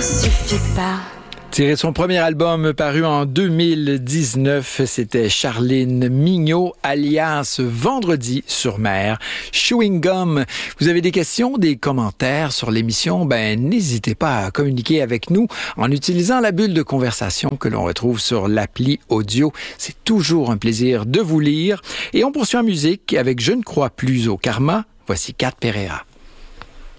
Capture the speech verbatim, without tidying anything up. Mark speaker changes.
Speaker 1: suffit pas.
Speaker 2: Tiré de son premier album paru en deux mille dix-neuf, c'était Charline Mignot, alias Vendredi sur mer. Chewing Gum. Vous avez des questions, des commentaires sur l'émission? Ben, n'hésitez pas à communiquer avec nous en utilisant la bulle de conversation que l'on retrouve sur l'appli audio. C'est toujours un plaisir de vous lire. Et on poursuit en musique avec Je ne crois plus au karma. Voici Kat Pereira.